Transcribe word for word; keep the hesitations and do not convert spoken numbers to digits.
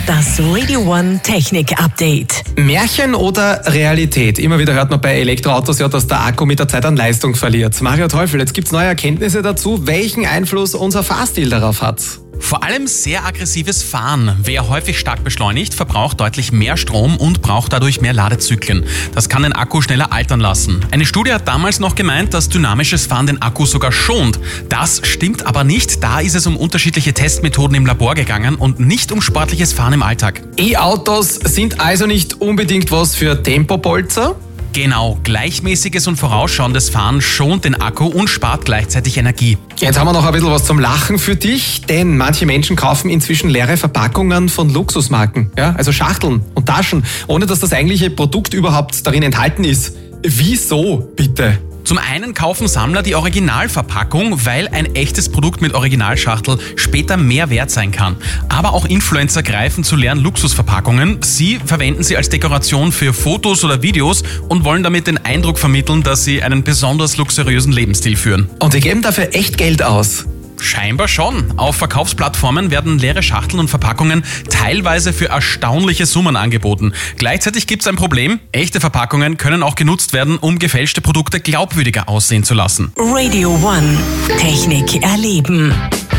Das Radio One Technik Update. Märchen oder Realität? Immer wieder hört man bei Elektroautos ja, dass der Akku mit der Zeit an Leistung verliert. Mario Teufel, jetzt gibt es neue Erkenntnisse dazu, welchen Einfluss unser Fahrstil darauf hat. Vor allem sehr aggressives Fahren. Wer häufig stark beschleunigt, verbraucht deutlich mehr Strom und braucht dadurch mehr Ladezyklen. Das kann den Akku schneller altern lassen. Eine Studie hat damals noch gemeint, dass dynamisches Fahren den Akku sogar schont. Das stimmt aber nicht. Da ist es um unterschiedliche Testmethoden im Labor gegangen und nicht um sportliches Fahren im Alltag. E-Autos sind also nicht unbedingt was für Tempobolzer? Genau, gleichmäßiges und vorausschauendes Fahren schont den Akku und spart gleichzeitig Energie. Jetzt haben wir noch ein bisschen was zum Lachen für dich, denn manche Menschen kaufen inzwischen leere Verpackungen von Luxusmarken, ja, also Schachteln und Taschen, ohne dass das eigentliche Produkt überhaupt darin enthalten ist. Wieso, bitte? Zum einen kaufen Sammler die Originalverpackung, weil ein echtes Produkt mit Originalschachtel später mehr wert sein kann. Aber auch Influencer greifen zu leeren Luxusverpackungen. Sie verwenden sie als Dekoration für Fotos oder Videos und wollen damit den Eindruck vermitteln, dass sie einen besonders luxuriösen Lebensstil führen. Und sie geben dafür echt Geld aus. Scheinbar schon. Auf Verkaufsplattformen werden leere Schachteln und Verpackungen teilweise für erstaunliche Summen angeboten. Gleichzeitig gibt es ein Problem. Echte Verpackungen können auch genutzt werden, um gefälschte Produkte glaubwürdiger aussehen zu lassen. Radio One Technik erleben.